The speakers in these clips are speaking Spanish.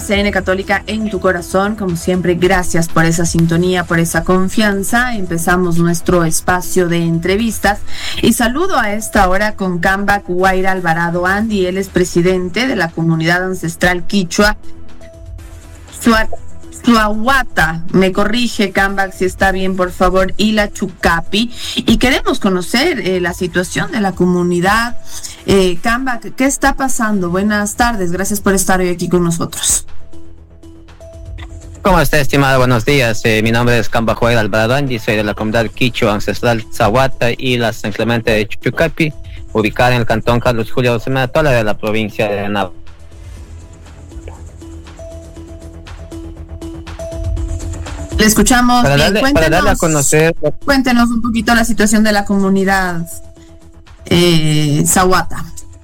CN Católica en tu corazón. Como siempre, gracias por esa sintonía, por esa confianza. Empezamos nuestro espacio de entrevistas y saludo a esta hora con Cambak Guaira Alvarado Andy. Él es presidente de la comunidad ancestral quichua Tlahuata, me corrige Cambak si está bien, por favor, y la Chucapi, y queremos conocer la situación de la comunidad. Cambak, ¿qué está pasando? Buenas tardes, gracias por estar hoy aquí con nosotros. ¿Cómo está, estimada? Buenos días. Mi nombre es Cambak Guaira Alvarado Andy, soy de la comunidad quichua ancestral Tlahuata y la San Clemente de Chucapi, ubicada en el cantón Carlos Julio Sematola de la provincia de Napo. Le escuchamos bien. Para darle a conocer. Cuéntenos un poquito la situación de la comunidad Tlahuata.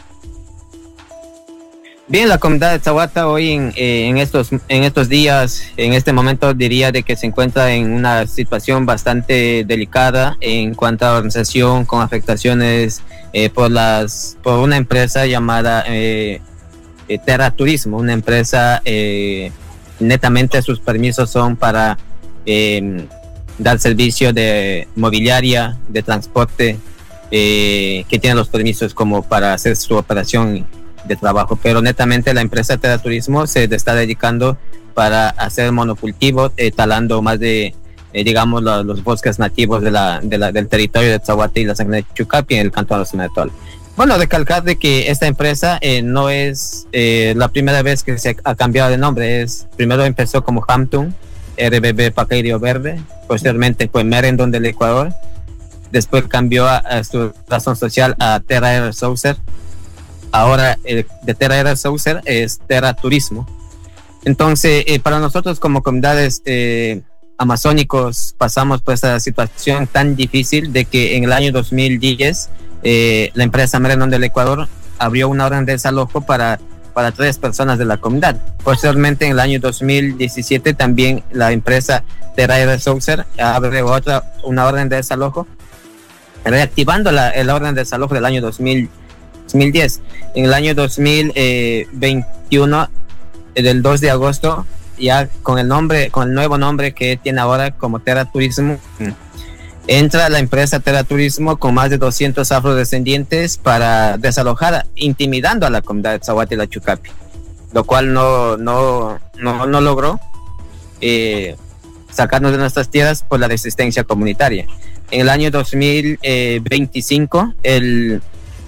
Bien, la comunidad de Tlahuata hoy en estos días, en este momento diría de que se encuentra en una situación bastante delicada en cuanto a organización, con afectaciones por una empresa llamada Terra Turismo, una empresa netamente sus permisos son para dar servicio de mobiliaria, de transporte, que tiene los permisos como para hacer su operación de trabajo, pero netamente la empresa Terra Turismo se está dedicando para hacer monocultivo, talando más de digamos los bosques nativos del territorio de Tlahuata y la San Chucapi en el cantón de Sematola. Bueno, recalcar de que esta empresa no es la primera vez que se ha cambiado de nombre. Primero empezó como Hampton RBB Pacaírio Verde, posteriormente fue Merendón del Ecuador, después cambió a su razón social a Terra R. Saucer. Ahora de Terra R. Saucer es Terra Turismo. Entonces, para nosotros como comunidades amazónicos pasamos por esta situación tan difícil de que en el año 2010 la empresa Merendón del Ecuador abrió una orden de desalojo para 3 personas de la comunidad. Posteriormente, en el año 2017, también la empresa Terra R. Saucer abre una orden de desalojo, reactivando la orden de desalojo del año 2010. En el año 2021, del 2 de agosto, ya con el nuevo nombre que tiene ahora como Terra Turismo, entra la empresa Terra Turismo con más de 200 afrodescendientes para desalojar, intimidando a la comunidad de Tlahuata y la Chucapi, lo cual no logró sacarnos de nuestras tierras por la resistencia comunitaria. En el año 2025, el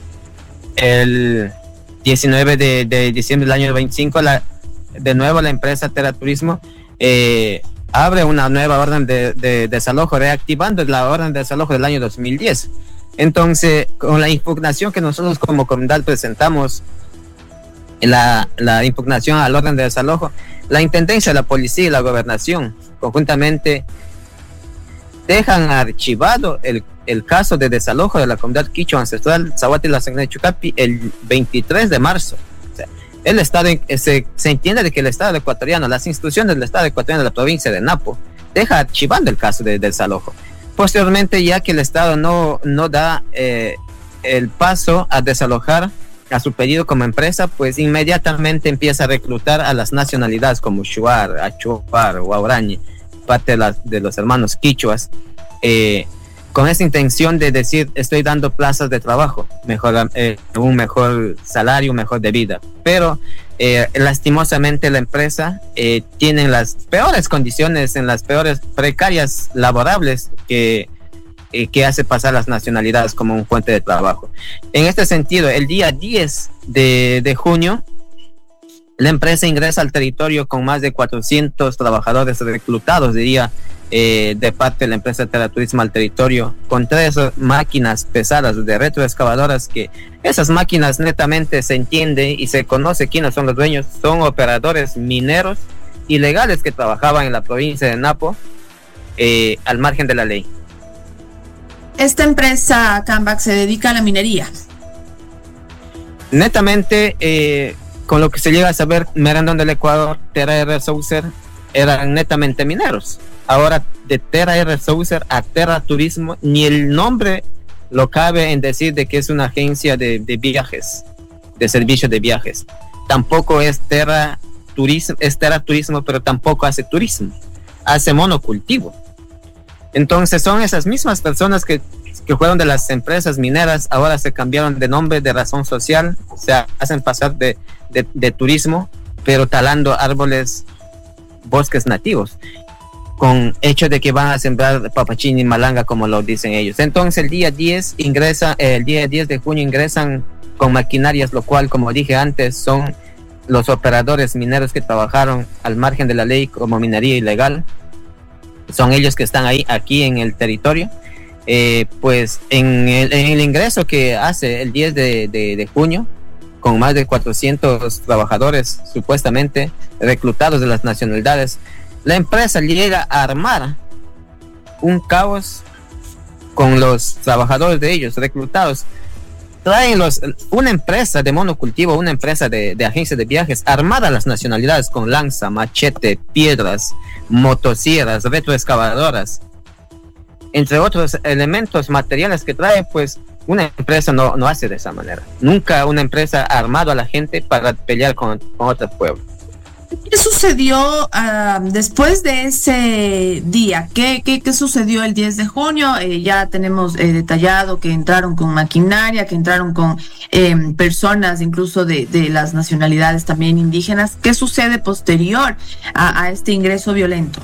19 de diciembre del año 25, de nuevo la empresa Terra Turismo abre una nueva orden de desalojo, reactivando la orden de desalojo del año 2010. Entonces, con la impugnación que nosotros como comunidad presentamos, la impugnación al orden de desalojo, la Intendencia, la Policía y la Gobernación conjuntamente dejan archivado el caso de desalojo de la comunidad quichua ancestral Tlahuata y la San Chucapi el 23 de marzo. El Estado, se entiende de que el Estado ecuatoriano, las instituciones del Estado ecuatoriano de la provincia de Napo, deja archivando el caso de desalojo. Posteriormente, ya que el Estado no da el paso a desalojar a su pedido como empresa, pues inmediatamente empieza a reclutar a las nacionalidades como Shuar, Achuapar, Huaurañi, parte de los hermanos quichuas, con esa intención de decir, estoy dando plazas de trabajo, un mejor salario, mejor de vida. Pero lastimosamente la empresa tiene las peores condiciones, en las peores precarias laborables que hace pasar las nacionalidades como un fuente de trabajo. En este sentido, el día 10 de junio, la empresa ingresa al territorio con más de 400 trabajadores reclutados, diría, de parte de la empresa Terra Turismo al territorio, con 3 máquinas pesadas de retroexcavadoras, que esas máquinas netamente se entiende y se conoce quiénes son los dueños, son operadores mineros ilegales que trabajaban en la provincia de Napo al margen de la ley. Esta empresa, Cambak, se dedica a la minería. Netamente, con lo que se llega a saber, Merendón del Ecuador, Terra R. Saucer, eran netamente mineros. Ahora, de Terra R. Saucer a Terra Turismo, ni el nombre lo cabe en decir de que es una agencia de viajes, de servicio de viajes. Tampoco es Terra turismo, turismo, pero tampoco hace turismo, hace monocultivo. Entonces son esas mismas personas que fueron de las empresas mineras, ahora se cambiaron de nombre, de razón social, se hacen pasar de turismo, pero talando árboles, bosques nativos, con hecho de que van a sembrar papachín y malanga, como lo dicen ellos. Entonces el día 10 de junio ingresan con maquinarias, lo cual, como dije antes, son los operadores mineros que trabajaron al margen de la ley como minería ilegal. Son ellos que están aquí en el territorio. Pues en el ingreso que hace el 10 de junio, con más de 400 trabajadores supuestamente reclutados de las nacionalidades, la empresa llega a armar un caos con los trabajadores de ellos reclutados. Traen una empresa de monocultivo, una empresa de agencia de viajes armada a las nacionalidades con lanza, machete, piedras, motosierras, retroexcavadoras, entre otros elementos materiales que trae. Pues una empresa no hace de esa manera. Nunca una empresa ha armado a la gente para pelear con otro pueblo. ¿Qué sucedió después de ese día? ¿Qué sucedió el 10 de junio? Ya tenemos detallado que entraron con maquinaria, que entraron con personas incluso de las nacionalidades también indígenas. ¿Qué sucede posterior a este ingreso violento?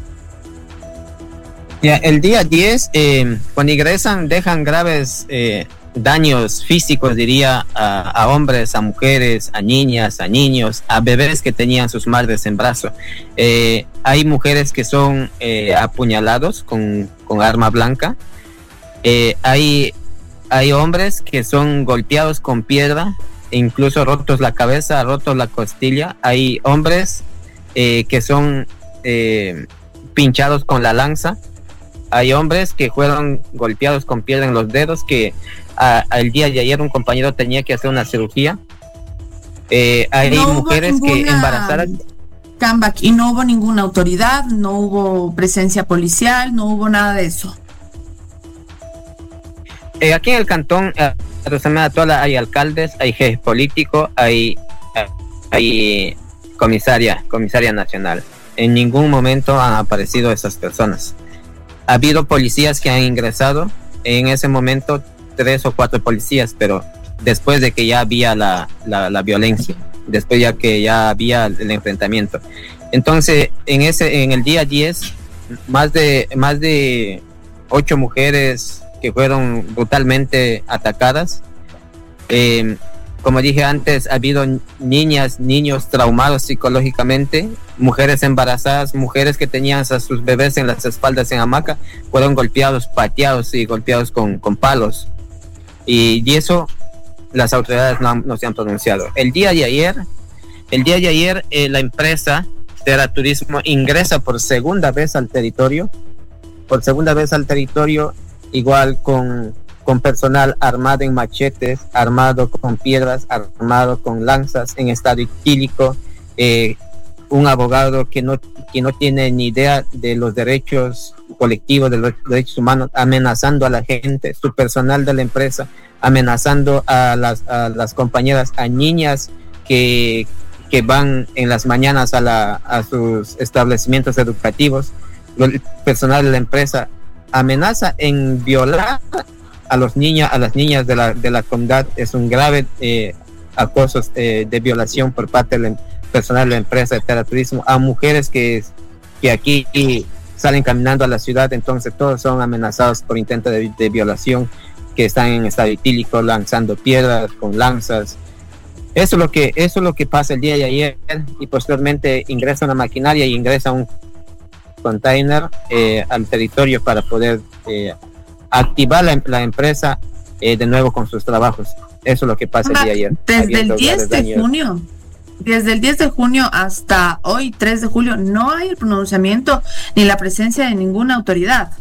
Ya, el día 10, cuando ingresan, dejan graves daños físicos, diría, a hombres, a mujeres, a niñas, a niños, a bebés que tenían sus madres en brazos. Hay mujeres que son apuñalados con arma blanca. Hay hombres que son golpeados con piedra, e incluso rotos la cabeza, rotos la costilla. Hay hombres que son pinchados con la lanza. Hay hombres que fueron golpeados con piedra en los dedos, que el día de ayer un compañero tenía que hacer una cirugía. Hay mujeres que embarazadas. Cambak, y no hubo ninguna autoridad, no hubo presencia policial, no hubo nada de eso. Aquí en el cantón Tola hay alcaldes, hay jefe político, hay comisaria nacional. En ningún momento han aparecido esas personas. Ha habido policías que han ingresado, en ese momento 3 o 4 policías, pero después de que ya había la violencia, después ya que ya había el enfrentamiento. Entonces, en el día 10, más de 8 mujeres que fueron brutalmente atacadas. Como dije antes, ha habido niños traumados psicológicamente, mujeres embarazadas, mujeres que tenían a sus bebés en las espaldas en hamaca, fueron golpeados, pateados y golpeados con palos. Y eso las autoridades no se han pronunciado. El día de ayer, la empresa Terra Turismo ingresa por segunda vez al territorio, igual con personal armado en machetes, armado con piedras, armado con lanzas, en estado etílico, un abogado que no tiene ni idea de los derechos colectivos, de los derechos humanos, amenazando a la gente, su personal de la empresa, amenazando a las compañeras, a niñas que van en las mañanas a sus establecimientos educativos. El personal de la empresa amenaza en violar a las niñas de la comunidad. Es un grave acoso de violación por parte del personal de la empresa de Terra Turismo a mujeres que aquí salen caminando a la ciudad. Entonces todos son amenazados por intento de violación, que están en estado etílico, lanzando piedras con lanzas. Eso es lo que pasa el día de ayer, y posteriormente ingresa una maquinaria y ingresa un container al territorio para poder activar la empresa de nuevo con sus trabajos. Eso es lo que pasa el día de ayer. Desde el 10 de junio hasta hoy, 3 de julio, no hay el pronunciamiento ni la presencia de ninguna autoridad.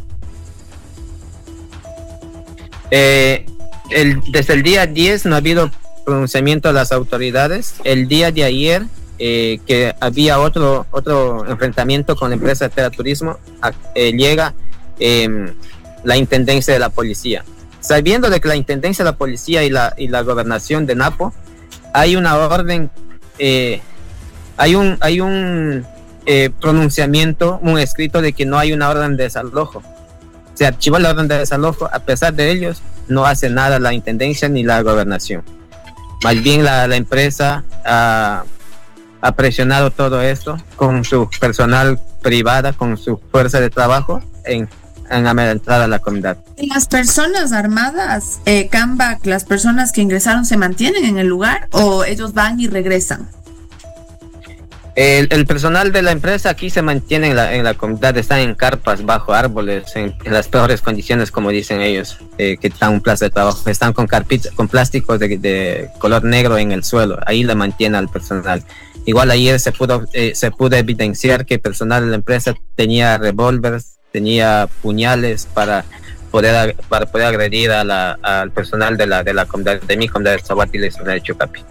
Desde el día 10 no ha habido pronunciamiento de las autoridades. El día de ayer, que había otro enfrentamiento con la empresa de Terra Turismo, llega la intendencia de la policía, sabiendo de que la intendencia de la policía y la gobernación de Napo hay una orden hay un pronunciamiento, un escrito de que no hay una orden de desalojo. Se archivó la orden de desalojo, a pesar de ellos no hace nada la intendencia ni la gobernación. Más bien la empresa ha presionado todo esto con su personal privada, con su fuerza de trabajo en amedrentar a la comunidad. ¿Las personas armadas, Cambach, las personas que ingresaron, se mantienen en el lugar o ellos van y regresan? El personal de la empresa aquí se mantiene en la comunidad, están en carpas, bajo árboles, en las peores condiciones, como dicen ellos, que están en un plazo de trabajo, están con plásticos de color negro en el suelo, ahí le mantiene al personal. Igual ayer se pudo evidenciar que el personal de la empresa tenía revólveres, tenía puñales para poder agredir al personal de la comunidad, de mi comunidad de Zaguata y de Chucapi.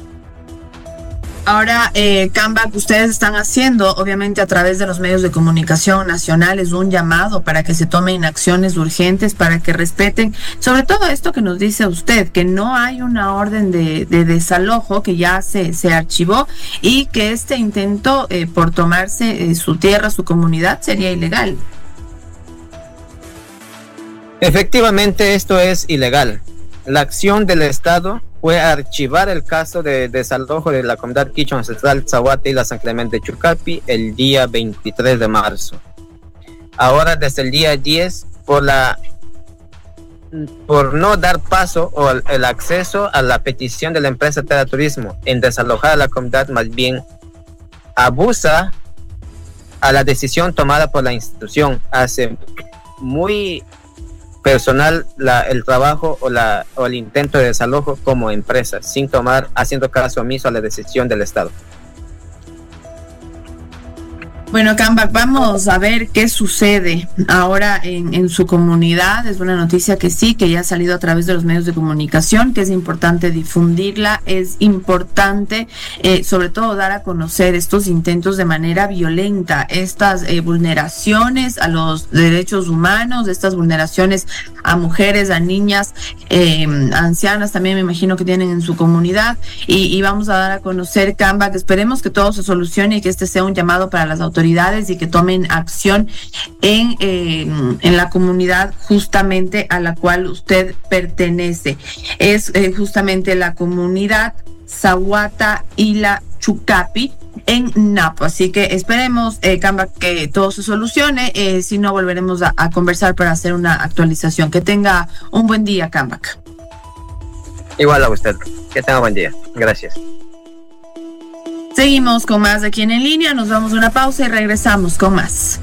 Ahora, Cambach, ustedes están haciendo, obviamente a través de los medios de comunicación nacionales, un llamado para que se tomen acciones urgentes, para que respeten, sobre todo esto que nos dice usted, que no hay una orden de desalojo, que ya se archivó, y que este intento por tomarse su tierra, su comunidad, sería ilegal. Efectivamente, esto es ilegal. La acción del Estado fue archivar el caso de desalojo de la comunidad quichua ancestral Zaguata y la San Clemente de Chucapi el día 23 de marzo. Ahora, desde el día 10, por no dar paso o el acceso a la petición de la empresa Terra Turismo en desalojar a la comunidad, más bien abusa a la decisión tomada por la institución, hace muy personal el trabajo o el intento de desalojo como empresa, haciendo caso omiso a la decisión del Estado. Bueno, Cambach, vamos a ver qué sucede ahora en su comunidad. Es una noticia que sí, que ya ha salido a través de los medios de comunicación, que es importante difundirla, es importante sobre todo dar a conocer estos intentos de manera violenta, estas vulneraciones a los derechos humanos, estas vulneraciones a mujeres, a niñas, ancianas también me imagino que tienen en su comunidad, y vamos a dar a conocer, Cambach, esperemos que todo se solucione y que este sea un llamado para las autoridades y que tomen acción en la comunidad justamente a la cual usted pertenece. Es justamente la comunidad Zaguata y la Chucapi en Napo. Así que esperemos, Cambach, que todo se solucione. Si no, volveremos a conversar para hacer una actualización. Que tenga un buen día, Cambach. Igual a usted. Que tenga buen día. Gracias. Seguimos con más de Aquí en Línea, nos vamos a una pausa y regresamos con más.